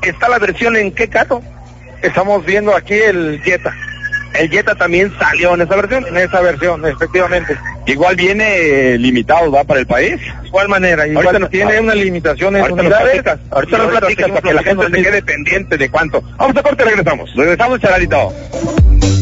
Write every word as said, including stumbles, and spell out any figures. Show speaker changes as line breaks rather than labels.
¿Está la versión en qué carro?
Estamos viendo aquí el Jetta.
El Jetta también salió en esa versión.
En esa versión, efectivamente.
Igual viene limitado, ¿va? Para el país.
De igual manera, igual
Ahorita nos-
tiene unas limitaciones,
Ahorita nos
unidades.
platicas, ahorita
y
nos platicas
seguimos
para que la gente
platicando
se
el
quede pendiente de cuánto. Vamos a corte, regresamos. Regresamos, Charalito.